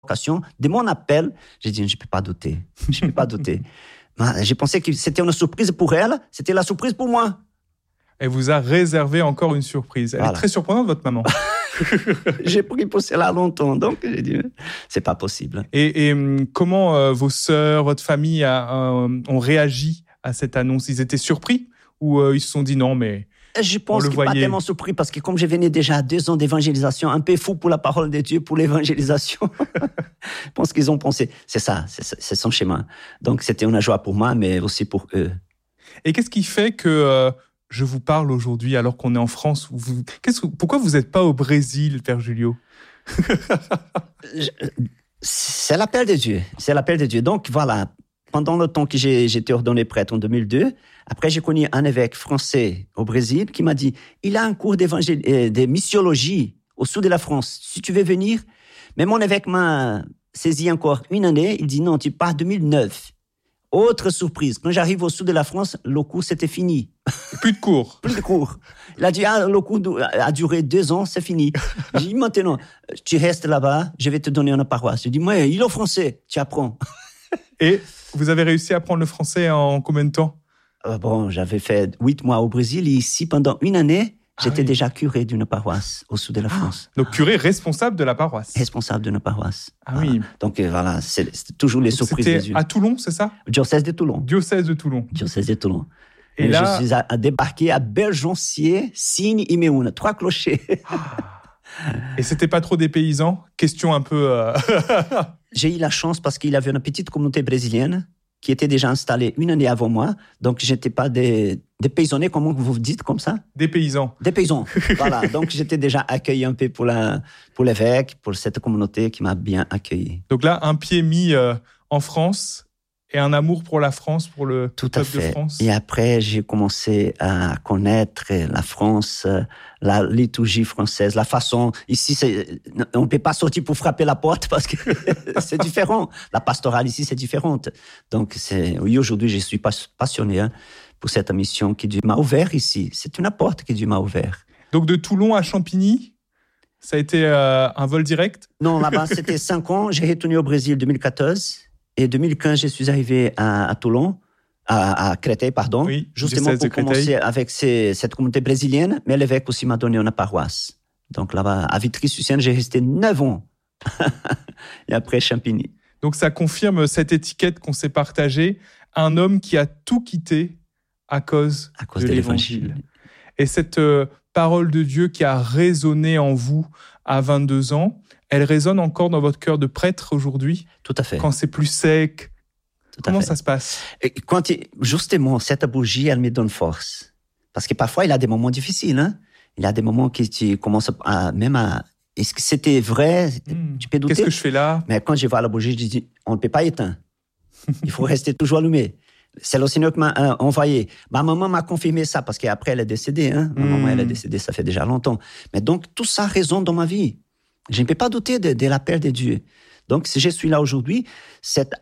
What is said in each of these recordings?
de mon appel, j'ai dit, je ne peux pas douter. Je ne peux pas douter. J'ai pensé que c'était une surprise pour elle, c'était la surprise pour moi. Elle vous a réservé encore une surprise. Elle est très surprenante, votre maman. J'ai pris pour cela longtemps, donc j'ai dit, c'est pas possible. Et comment vos sœurs, votre famille ont réagi à cette annonce? Ils étaient surpris ou ils se sont dit non, mais je pense qu'ils ne sont pas tellement surpris parce que comme je venais déjà à 2 ans d'évangélisation, un peu fou pour la parole de Dieu, pour l'évangélisation, je pense qu'ils ont pensé, c'est son chemin. Donc c'était une joie pour moi, mais aussi pour eux. Et qu'est-ce qui fait que je vous parle aujourd'hui alors qu'on est en France? Pourquoi vous n'êtes pas au Brésil, Père Julio? C'est l'appel de Dieu. C'est l'appel de Dieu. Donc voilà, pendant le temps que j'étais ordonné prêtre en 2002, après j'ai connu un évêque français au Brésil qui m'a dit, il a un cours de missiologie au sud de la France. Si tu veux venir, mais mon évêque m'a saisi encore une année. Il dit non, tu pars 2009. Autre surprise, quand j'arrive au sud de la France, le cours c'était fini. Plus de cours. Plus de cours. Il a dit, le cours a duré 2 ans, c'est fini. J'ai dit, maintenant, tu restes là-bas, je vais te donner une paroisse. J'ai dit, moi, il est français, tu apprends. Et vous avez réussi à apprendre le français en combien de temps? J'avais fait 8 mois au Brésil et ici, pendant une année, j'étais déjà curé d'une paroisse au sud de la France. Donc curé responsable de la paroisse. Responsable d'une paroisse. Ah oui. Donc voilà, c'est toujours les surprises des yeux. C'était à Toulon, c'est ça? Diocèse de Toulon. Diocèse de Toulon. Diocèse de Toulon. Et là, je suis débarqué à Belgencier, Signe et Méhoun, 3 clochers. Et c'était pas trop des paysans? Question un peu... J'ai eu la chance parce qu'il y avait une petite communauté brésilienne qui était déjà installée une année avant moi. Donc, j'étais pas des paysonnés, comment vous dites comme ça? Des paysans. Des paysans, voilà. Donc, j'étais déjà accueilli un peu pour l'évêque, pour cette communauté qui m'a bien accueilli. Donc là, un pied mis en France et un amour pour la France, pour le peuple de France. Et après, j'ai commencé à connaître la France, la liturgie française, la façon... Ici, on ne peut pas sortir pour frapper la porte parce que c'est différent. La pastorale ici, c'est différente. Donc, oui, aujourd'hui, je suis passionné pour cette mission que Dieu m'a ouverte ici. C'est une porte que Dieu m'a ouverte. Donc, de Toulon à Champigny, ça a été un vol direct? Non, là-bas, c'était 5 ans. J'ai retourné au Brésil en 2014. Et en 2015, je suis arrivé à Toulon, à Créteil, pardon, oui, justement pour commencer avec cette communauté brésilienne, mais l'évêque aussi m'a donné une paroisse. Donc là-bas, à Vitry-sur-Seine, j'ai resté 9 ans. Et après, Champigny. Donc ça confirme cette étiquette qu'on s'est partagée, un homme qui a tout quitté à cause de l'Évangile. Et cette parole de Dieu qui a résonné en vous à 22 ans, elle résonne encore dans votre cœur de prêtre aujourd'hui? Tout à fait. Quand c'est plus sec, comment ça se passe? Justement, cette bougie, elle me donne force. Parce que parfois, il y a des moments difficiles. Hein? Il y a des moments que tu commences même à... Est-ce que c'était vrai? Tu peux douter. Qu'est-ce que je fais là? Mais quand je vois la bougie, je dis, on ne peut pas éteindre. Il faut rester toujours allumé. C'est le Seigneur qui m'a envoyé. Ma maman m'a confirmé ça parce qu'après, elle est décédée. Hein? Ma maman, elle est décédée, ça fait déjà longtemps. Mais donc, tout ça résonne dans ma vie. Je ne peux pas douter de l'appel de Dieu. Donc, si je suis là aujourd'hui, cette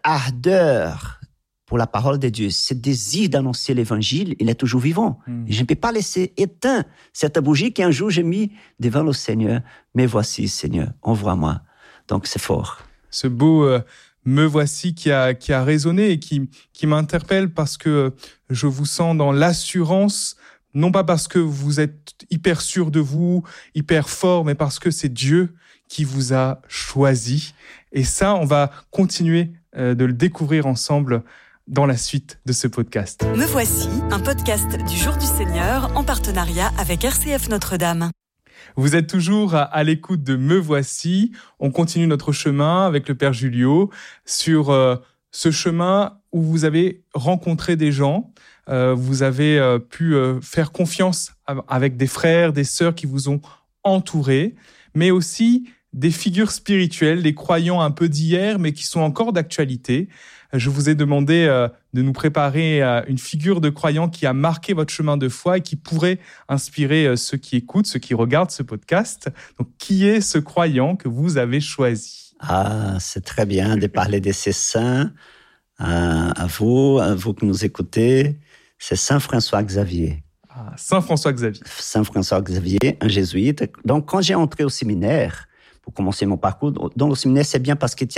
ardeur pour la parole de Dieu, ce désir d'annoncer l'évangile, il est toujours vivant. Et je ne peux pas laisser éteindre cette bougie qu'un jour j'ai mis devant le Seigneur. Mais voici, Seigneur, envoie-moi. Donc, c'est fort. Ce beau me voici qui a résonné et qui m'interpelle parce que je vous sens dans l'assurance, non pas parce que vous êtes hyper sûr de vous, hyper fort, mais parce que c'est Dieu qui vous a choisi. Et ça, on va continuer de le découvrir ensemble dans la suite de ce podcast. Me voici, un podcast du Jour du Seigneur en partenariat avec RCF Notre-Dame. Vous êtes toujours à l'écoute de Me voici. On continue notre chemin avec le Père Julio sur ce chemin où vous avez rencontré des gens, vous avez pu faire confiance avec des frères, des sœurs qui vous ont entourés, mais aussi des figures spirituelles, des croyants un peu d'hier, mais qui sont encore d'actualité. Je vous ai demandé de nous préparer une figure de croyant qui a marqué votre chemin de foi et qui pourrait inspirer ceux qui écoutent, ceux qui regardent ce podcast. Donc, qui est ce croyant que vous avez choisi? Ah, c'est très bien de parler de ces saints. À vous qui nous écoutez. C'est Saint François Xavier. Saint François Xavier. Saint François Xavier, un jésuite. Donc, quand j'ai entré au séminaire, pour commencer mon parcours dans le séminaire, c'est bien parce que